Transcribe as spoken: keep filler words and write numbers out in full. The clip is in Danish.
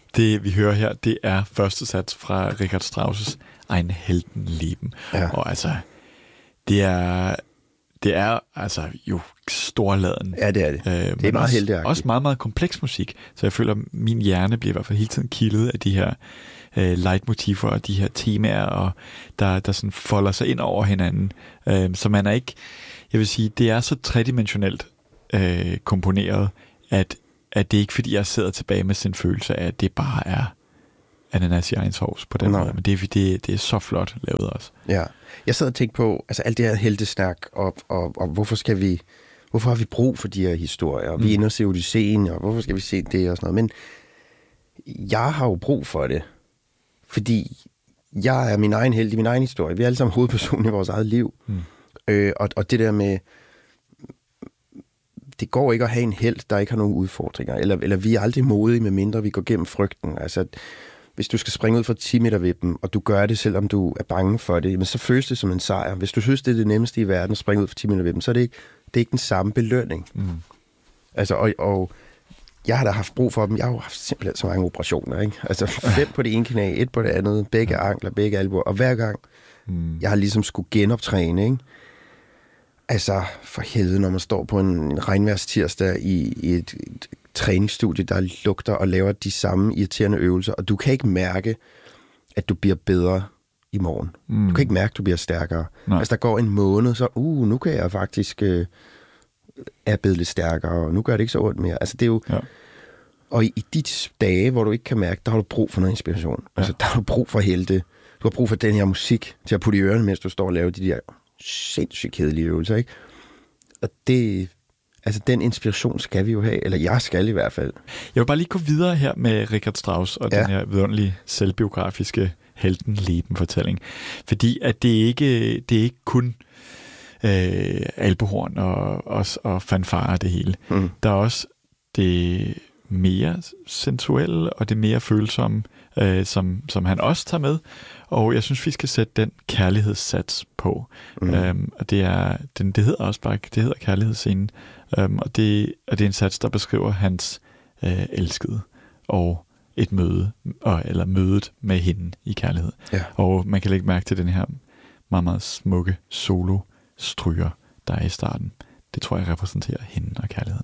Det, vi hører her, det er første sats fra Richard Strauss' Ein Heldenleben. Ja. Og altså, det er, det er altså jo storladen. Ja, det er det. Øh, det er men meget også, heldigagtigt. også meget, meget kompleks musik. Så jeg føler, at min hjerne bliver i hvert fald hele tiden kildet af de her øh, leitmotiver og de her temaer, og der, der sådan folder sig ind over hinanden. Øh, så man er ikke, jeg vil sige, det er så tredimensionelt øh, komponeret, at at det ikke fordi, jeg sidder tilbage med sin følelse af, at det bare er ananas i egen sovs på den Nej. måde. Men det er, det, det er så flot lavet også. Ja. Jeg sad og tænkte på, altså alt det her heltesnak, og, og, og hvorfor skal vi, hvorfor har vi brug for de her historier? Mm. Vi er inde og se Odysseen, og hvorfor skal vi se det og sådan noget? Men jeg har jo brug for det, fordi jeg er min egen helt i min egen historie. Vi er alle sammen hovedpersoner i vores eget liv. Mm. Øh, og, og det der med, det går ikke at have en helt, der ikke har nogen udfordringer. Eller, eller vi er aldrig modige, med mindre vi går gennem frygten. Altså, hvis du skal springe ud fra ti meter vippen, og du gør det, selvom du er bange for det, men så føles det som en sejr. Hvis du synes, det er det nemmeste i verden at springe ud fra ti meter vippen, så er det ikke, det er ikke den samme belønning. Mm. Altså, og, og jeg har da haft brug for dem. Jeg har jo haft simpelthen så mange operationer, ikke? Altså, fem på det ene knæ, et på det andet, begge ankler, begge albuer, og hver gang, mm. jeg har ligesom skulle genoptræne, ikke? Altså, for helvede, når man står på en, en regnvejrstirsdag i, i et, et træningsstudie, der lugter og laver de samme irriterende øvelser, og du kan ikke mærke, at du bliver bedre i morgen. Mm. Du kan ikke mærke, at du bliver stærkere. Nej. Altså, der går en måned, så uh, nu kan jeg faktisk øh, er blevet lidt stærkere, og nu gør det ikke så ondt mere. Altså, det er jo... Ja. Og i, i de dage, hvor du ikke kan mærke, der har du brug for noget inspiration. Ja. Altså, der har du brug for helte. Du har brug for den her musik til at putte i ørerne, mens du står og laver de der sindssygt kedelige øvelser, ikke? Og det, altså den inspiration skal vi jo have, eller jeg skal i hvert fald. Jeg vil bare lige gå videre her med Richard Strauss og ja. den her vidunderlige selvbiografiske Heldenleben-fortælling. Fordi at det ikke, det er ikke kun øh, albuehorn og, og, og fanfare det hele. Mm. Der er også det mere sensuelle og det mere følsomme, øh, som, som han også tager med. Og jeg synes, vi skal sætte den kærlighedssats på. Mm. Øhm, og det er, den, det hedder også bare, det hedder kærlighedsscenen. Øhm, og, det, og det er en sats, der beskriver hans øh, elskede og et møde, og, eller mødet med hende i kærlighed. Ja. Og man kan lægge mærke til den her meget, meget smukke solo-stryger, der er i starten. Det tror jeg repræsenterer hende og kærligheden.